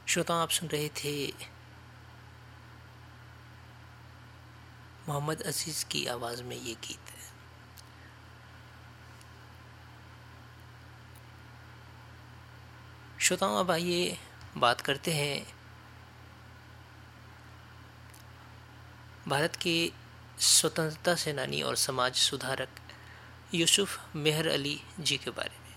श्रोताओं, आप सुन रहे थे मोहम्मद अजीज की आवाज़ में ये गीत है। श्रोताओं, अब आइए बात करते हैं भारत के स्वतंत्रता सेनानी और समाज सुधारक यूसुफ मेहर अली जी के बारे में।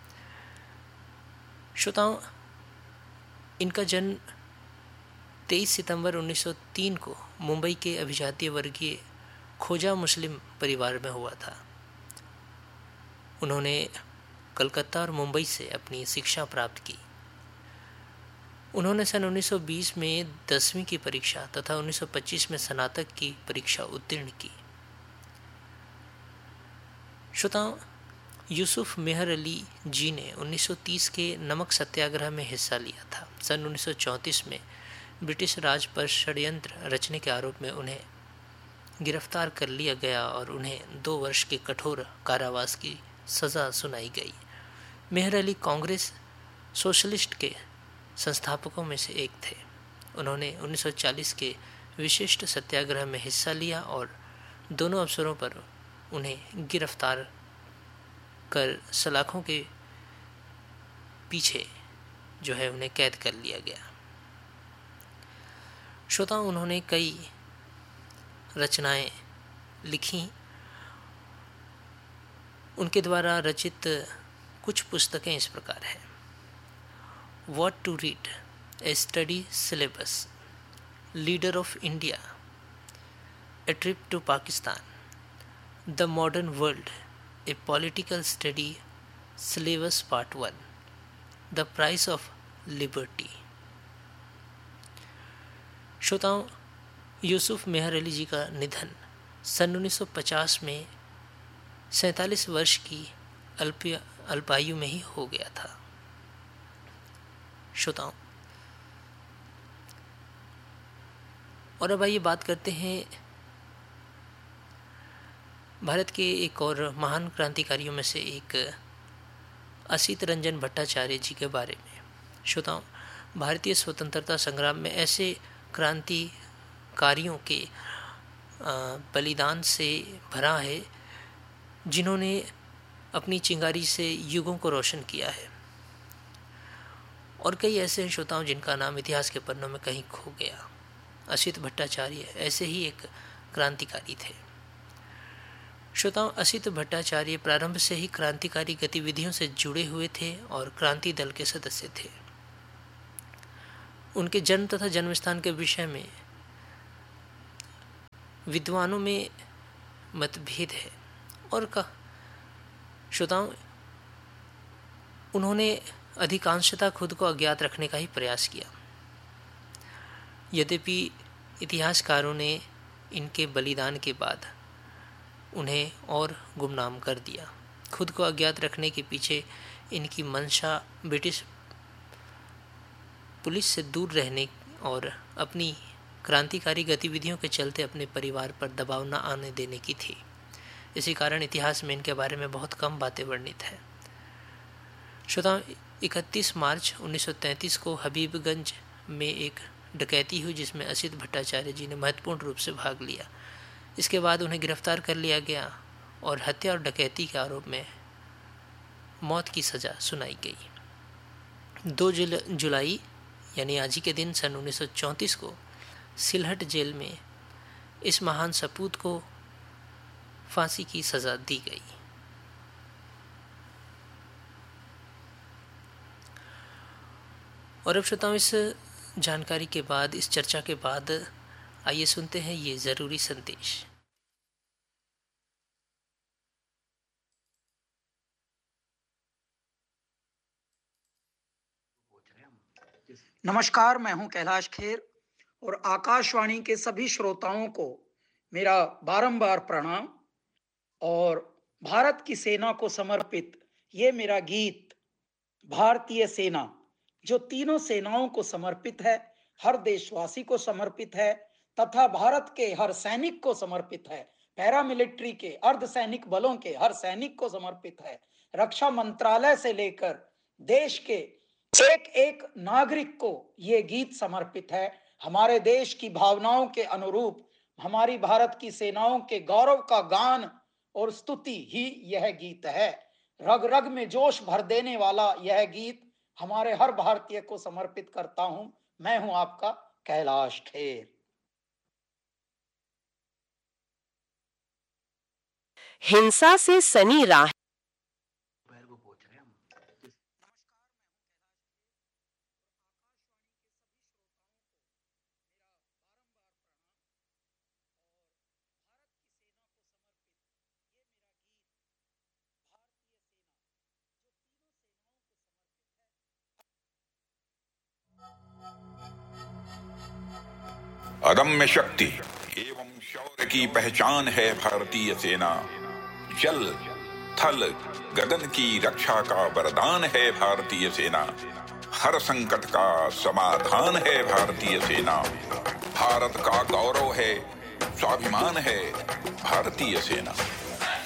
श्रोताओं, इनका जन्म 23 सितंबर 1903 को मुंबई के अभिजातीय वर्गीय खोजा मुस्लिम परिवार में हुआ था। उन्होंने कलकत्ता और मुंबई से अपनी शिक्षा प्राप्त की। उन्होंने सन 1920 में 10वीं की परीक्षा तथा 1925 में स्नातक की परीक्षा उत्तीर्ण की। श्रोताओं, यूसुफ मेहर अली जी ने 1930 के नमक सत्याग्रह में हिस्सा लिया था। सन 1934 में ब्रिटिश राज पर षड्यंत्र रचने के आरोप में उन्हें गिरफ्तार कर लिया गया और उन्हें 2 वर्ष के कठोर कारावास की सज़ा सुनाई गई। मेहर अली कांग्रेस सोशलिस्ट के संस्थापकों में से एक थे। उन्होंने 1940 के विशिष्ट सत्याग्रह में हिस्सा लिया और दोनों अवसरों पर उन्हें गिरफ्तार कर सलाखों के पीछे जो है उन्हें कैद कर लिया गया। श्रोताओं, उन्होंने कई रचनाएं लिखी। उनके द्वारा रचित कुछ पुस्तकें इस प्रकार हैं: What to Read, A Study Syllabus, Leader of India, A Trip to Pakistan, The Modern World, A Political Study Syllabus Part 1, The Price of Liberty। श्रोताओं, यूसुफ मेहर अली जी का निधन सन 1950 में 47 वर्ष की अल्पायु में ही हो गया था। श्रोताओं, और अब आइए बात करते हैं भारत के एक और महान क्रांतिकारियों में से एक असित रंजन भट्टाचार्य जी के बारे में। श्रोताओं, भारतीय स्वतंत्रता संग्राम में ऐसे क्रांतिकारियों के बलिदान से भरा है जिन्होंने अपनी चिंगारी से युगों को रोशन किया है, और कई ऐसे श्रोताओं जिनका नाम इतिहास के पन्नों में कहीं खो गया। असित भट्टाचार्य ऐसे ही एक क्रांतिकारी थे। श्रोताओं, असित भट्टाचार्य प्रारंभ से ही क्रांतिकारी गतिविधियों से जुड़े हुए थे और क्रांति दल के सदस्य थे। उनके जन्म तथा जन्म स्थान के विषय में विद्वानों में मतभेद है। और श्रोताओं, उन्होंने अधिकांशतः खुद को अज्ञात रखने का ही प्रयास किया। यद्यपि इतिहासकारों ने इनके बलिदान के बाद उन्हें और गुमनाम कर दिया। खुद को अज्ञात रखने के पीछे इनकी मंशा ब्रिटिश पुलिस से दूर रहने और अपनी क्रांतिकारी गतिविधियों के चलते अपने परिवार पर दबाव न आने देने की थी। इसी कारण इतिहास में इनके बारे में बहुत कम बातें वर्णित हैं। श्रोताओं, 31 मार्च 1933 को हबीबगंज में एक डकैती हुई जिसमें असित भट्टाचार्य जी ने महत्वपूर्ण रूप से भाग लिया। इसके बाद उन्हें गिरफ्तार कर लिया गया और हत्या और डकैती के आरोप में मौत की सज़ा सुनाई गई। 2 जुलाई यानी आज ही के दिन सन 1934 को सिलहट जेल में इस महान सपूत को फांसी की सज़ा दी गई। और अब श्रोताओं, इस जानकारी के बाद, इस चर्चा के बाद आइए सुनते हैं ये ज़रूरी संदेश। नमस्कार, मैं हूं कैलाश खेर और आकाशवाणी के सभी श्रोताओं को मेरा बारंबार प्रणाम। और भारत की सेना को समर्पित ये मेरा गीत भारतीय सेना, जो तीनों सेनाओं को समर्पित है, हर देशवासी को समर्पित है तथा भारत के हर सैनिक को समर्पित है। पैरामिलिट्री के, अर्धसैनिक बलों के हर सैनिक को समर्पित है। रक्षा मंत्रालय से लेकर देश के एक एक नागरिक को ये गीत समर्पित है। हमारे देश की भावनाओं के अनुरूप हमारी भारत की सेनाओं के गौरव का गान और स्तुति ही यह गीत है। रग रग में जोश भर देने वाला यह गीत हमारे हर भारतीय को समर्पित करता हूं। मैं हूं आपका कैलाश खेर। हिंसा से सनी राह अदम्य शक्ति एवं शौर्य की पहचान है भारतीय सेना। जल थल गगन की रक्षा का वरदान है भारतीय सेना। हर संकट का समाधान है भारतीय सेना। भारत का गौरव है, स्वाभिमान है भारतीय सेना।